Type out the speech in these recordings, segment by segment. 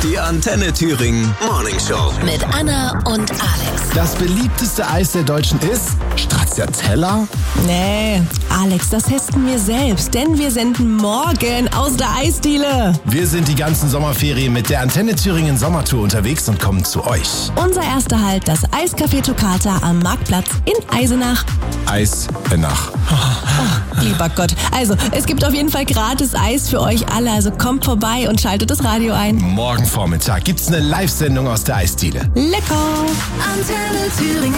Die Antenne Thüringen Morning Show. Mit Anna und Alex. Das beliebteste Eis der Deutschen ist Stracciatella? Nee, Alex, das testen wir selbst, denn wir senden morgen aus der Eisdiele. Wir sind die ganzen Sommerferien mit der Antenne Thüringen Sommertour unterwegs und kommen zu euch. Unser erster Halt, das Eiscafé Toccata am Marktplatz in Eisenach. Eisenach. Oh, lieber Gott. Also, es gibt auf jeden Fall gratis Eis für euch alle, also kommt vorbei und schaltet das Radio ein. Morgen Vormittag gibt's eine Live-Sendung aus der Eisdiele. Lecker! Antenne Thüringen.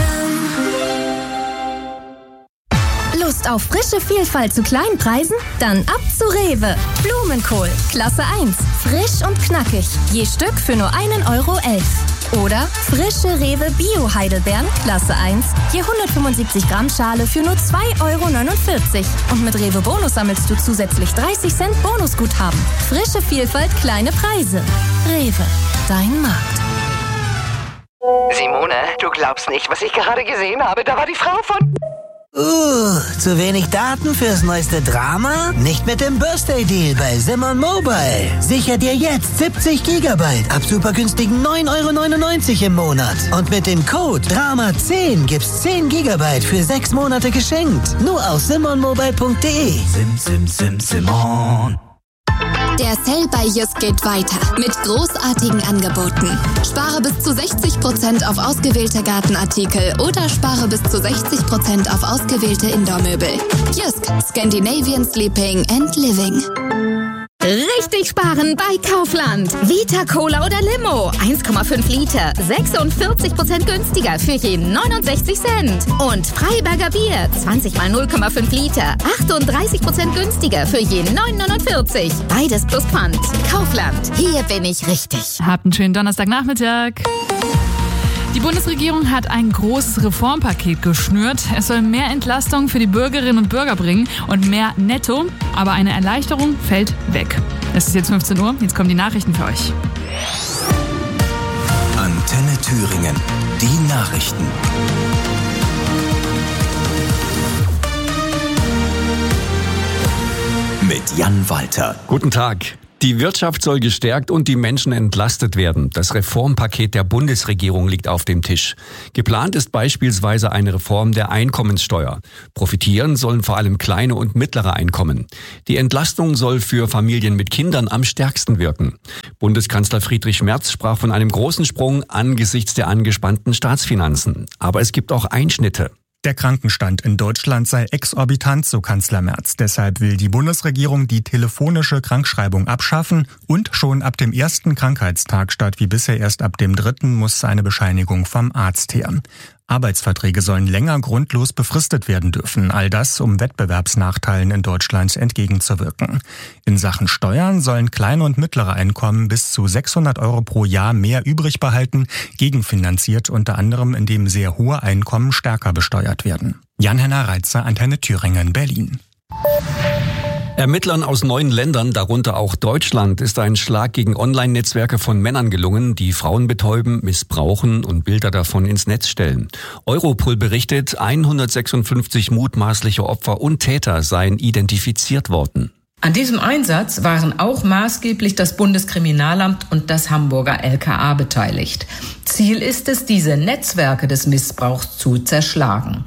Lust auf frische Vielfalt zu kleinen Preisen? Dann ab zu Rewe. Blumenkohl, Klasse 1. Frisch und knackig. Je Stück für nur 1,11 €. Oder frische Rewe Bio-Heidelbeeren, Klasse 1. Je 175 Gramm Schale für nur 2,49 €. Und mit Rewe Bonus sammelst du zusätzlich 30 Cent Bonusguthaben. Frische Vielfalt, kleine Preise. Rewe, dein Markt. Simone, du glaubst nicht, was ich gerade gesehen habe. Da war die Frau von... Zu wenig Daten fürs neueste Drama? Nicht mit dem Birthday-Deal bei Simon Mobile. Sicher dir jetzt 70 GB ab super günstigen 9,99 € im Monat. Und mit dem Code DRAMA10 gibt's 10 GB für 6 Monate geschenkt. Nur auf simonmobile.de. Simon. Der Sale bei Jysk geht weiter mit großartigen Angeboten. Spare bis zu 60% auf ausgewählte Gartenartikel oder spare bis zu 60% auf ausgewählte Indoormöbel. Jysk, Scandinavian Sleeping and Living. Richtig sparen bei Kaufland. Vita Cola oder Limo. 1,5 Liter. 46% günstiger für je 69 Cent. Und Freiberger Bier. 20 mal 0,5 Liter. 38% günstiger für je 9,49. Beides plus Pfand. Kaufland. Hier bin ich richtig. Habt einen schönen Donnerstagnachmittag. Die Bundesregierung hat ein großes Reformpaket geschnürt. Es soll mehr Entlastung für die Bürgerinnen und Bürger bringen und mehr Netto. Aber eine Erleichterung fällt weg. Es ist jetzt 15 Uhr, jetzt kommen die Nachrichten für euch. Antenne Thüringen. Die Nachrichten. Mit Jan Walter. Guten Tag. Die Wirtschaft soll gestärkt und die Menschen entlastet werden. Das Reformpaket der Bundesregierung liegt auf dem Tisch. Geplant ist beispielsweise eine Reform der Einkommenssteuer. Profitieren sollen vor allem kleine und mittlere Einkommen. Die Entlastung soll für Familien mit Kindern am stärksten wirken. Bundeskanzler Friedrich Merz sprach von einem großen Sprung angesichts der angespannten Staatsfinanzen. Aber es gibt auch Einschnitte. Der Krankenstand in Deutschland sei exorbitant, so Kanzler Merz. Deshalb will die Bundesregierung die telefonische Krankschreibung abschaffen und schon ab dem ersten Krankheitstag statt wie bisher erst ab dem 3. muss eine Bescheinigung vom Arzt her. Arbeitsverträge sollen länger grundlos befristet werden dürfen. All das, um Wettbewerbsnachteilen in Deutschland entgegenzuwirken. In Sachen Steuern sollen kleine und mittlere Einkommen bis zu 600 € pro Jahr mehr übrig behalten, gegenfinanziert unter anderem, indem sehr hohe Einkommen stärker besteuert werden. Jan-Henner Reitzer, Antenne Thüringen, Berlin. Ermittlern aus 9 Ländern, darunter auch Deutschland, ist ein Schlag gegen Online-Netzwerke von Männern gelungen, die Frauen betäuben, missbrauchen und Bilder davon ins Netz stellen. Europol berichtet, 156 mutmaßliche Opfer und Täter seien identifiziert worden. An diesem Einsatz waren auch maßgeblich das Bundeskriminalamt und das Hamburger LKA beteiligt. Ziel ist es, diese Netzwerke des Missbrauchs zu zerschlagen.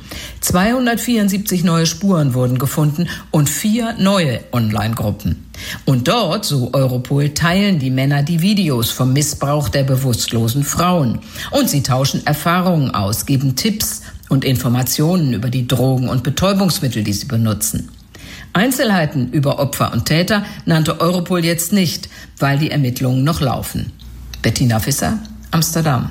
274 neue Spuren wurden gefunden und 4 neue Online-Gruppen. Und dort, so Europol, teilen die Männer die Videos vom Missbrauch der bewusstlosen Frauen. Und sie tauschen Erfahrungen aus, geben Tipps und Informationen über die Drogen und Betäubungsmittel, die sie benutzen. Einzelheiten über Opfer und Täter nannte Europol jetzt nicht, weil die Ermittlungen noch laufen. Bettina Visser, Amsterdam.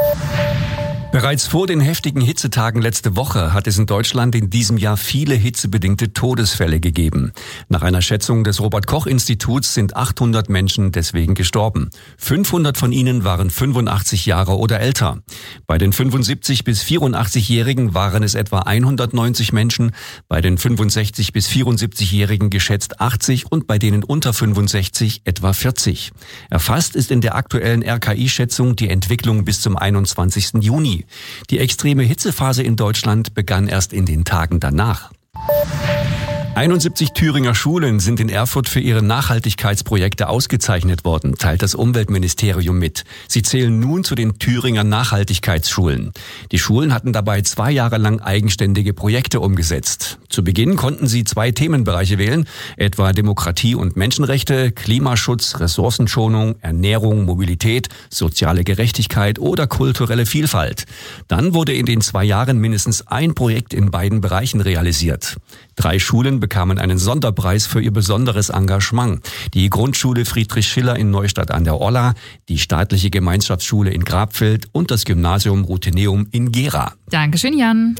Bereits vor den heftigen Hitzetagen letzte Woche hat es in Deutschland in diesem Jahr viele hitzebedingte Todesfälle gegeben. Nach einer Schätzung des Robert-Koch-Instituts sind 800 Menschen deswegen gestorben. 500 von ihnen waren 85 Jahre oder älter. Bei den 75- bis 84-Jährigen waren es etwa 190 Menschen, bei den 65- bis 74-Jährigen geschätzt 80 und bei denen unter 65 etwa 40. Erfasst ist in der aktuellen RKI-Schätzung die Entwicklung bis zum 21. Juni. Die extreme Hitzephase in Deutschland begann erst in den Tagen danach. 71 Thüringer Schulen sind in Erfurt für ihre Nachhaltigkeitsprojekte ausgezeichnet worden, teilt das Umweltministerium mit. Sie zählen nun zu den Thüringer Nachhaltigkeitsschulen. Die Schulen hatten dabei 2 Jahre lang eigenständige Projekte umgesetzt. Zu Beginn konnten sie 2 Themenbereiche wählen, etwa Demokratie und Menschenrechte, Klimaschutz, Ressourcenschonung, Ernährung, Mobilität, soziale Gerechtigkeit oder kulturelle Vielfalt. Dann wurde in den 2 Jahren mindestens ein Projekt in beiden Bereichen realisiert. 3 Schulen bekamen einen Sonderpreis für ihr besonderes Engagement. Die Grundschule Friedrich Schiller in Neustadt an der Orla, die staatliche Gemeinschaftsschule in Grabfeld und das Gymnasium Rutheneum in Gera. Dankeschön, Jan.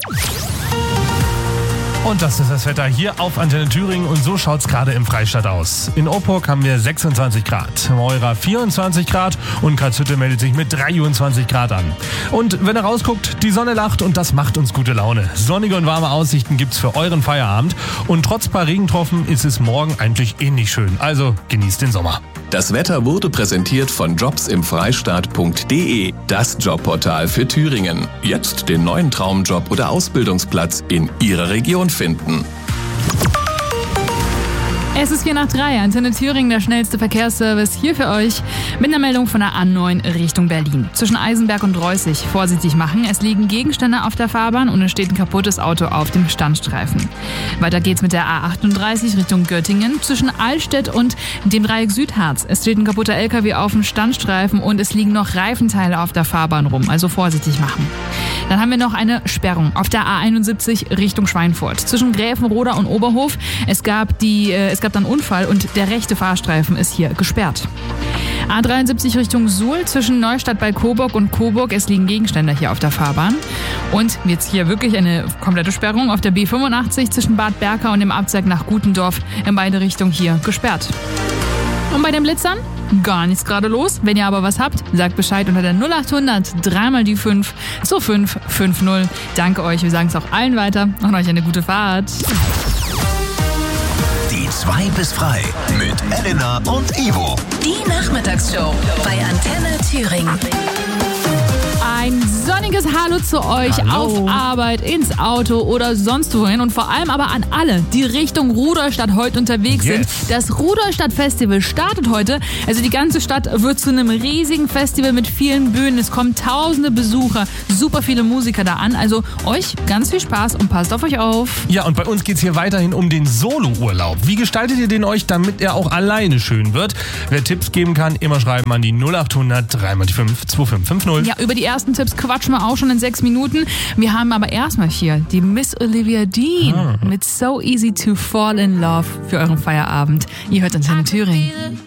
Und das ist das Wetter hier auf Antenne Thüringen und so schaut's gerade im Freistaat aus. In Oppurg haben wir 26 Grad, Meurer 24 Grad und Karlshütte meldet sich mit 23 Grad an. Und wenn ihr rausguckt, die Sonne lacht und das macht uns gute Laune. Sonnige und warme Aussichten gibt's für euren Feierabend und trotz paar Regentropfen ist es morgen eigentlich ähnlich schön. Also genießt den Sommer. Das Wetter wurde präsentiert von jobsimfreistaat.de, das Jobportal für Thüringen. Jetzt den neuen Traumjob oder Ausbildungsplatz in Ihrer Region finden. Es ist 2:04, Antenne Thüringen, der schnellste Verkehrsservice hier für euch mit einer Meldung von der A9 Richtung Berlin. Zwischen Eisenberg und Reußig vorsichtig machen. Es liegen Gegenstände auf der Fahrbahn und es steht ein kaputtes Auto auf dem Standstreifen. Weiter geht's mit der A38 Richtung Göttingen. Zwischen Allstedt und dem Dreieck Südharz. Es steht ein kaputter LKW auf dem Standstreifen und es liegen noch Reifenteile auf der Fahrbahn rum. Also vorsichtig machen. Dann haben wir noch eine Sperrung auf der A71 Richtung Schweinfurt. Zwischen Gräfenroda und Oberhof. Es gab dann einen Unfall und der rechte Fahrstreifen ist hier gesperrt. A73 Richtung Suhl zwischen Neustadt bei Coburg und Coburg. Es liegen Gegenstände hier auf der Fahrbahn. Und jetzt hier wirklich eine komplette Sperrung auf der B85 zwischen Bad Berka und dem Abzweig nach Gutendorf. In beide Richtungen hier gesperrt. Und bei den Blitzern? Gar nichts gerade los. Wenn ihr aber was habt, sagt Bescheid unter der 0800 3 die 5 2550. Danke euch, wir sagen es auch allen weiter und euch eine gute Fahrt. Die 2 bis frei mit Elena und Ivo. Die Nachmittagsshow bei Antenne Thüringen. Ein sonniges Hallo zu euch auf Arbeit, ins Auto oder sonst wohin und vor allem aber an alle, die Richtung Rudolstadt heute unterwegs sind. Das Rudolstadt-Festival startet heute. Also die ganze Stadt wird zu einem riesigen Festival mit vielen Bühnen. Es kommen tausende Besucher, super viele Musiker da an. Also euch ganz viel Spaß und passt auf euch auf. Ja, und bei uns geht's hier weiterhin um den Solo-Urlaub. Wie gestaltet ihr den euch, damit er auch alleine schön wird? Wer Tipps geben kann, immer schreiben an die 0800 3 die 5 2550. Ja, über die ersten Tipps quatschen wir auch schon in 6 Minuten. Wir haben aber erstmal hier die Miss Olivia Dean mit So Easy to Fall in Love für euren Feierabend. Ihr hört Antenne Thüringen.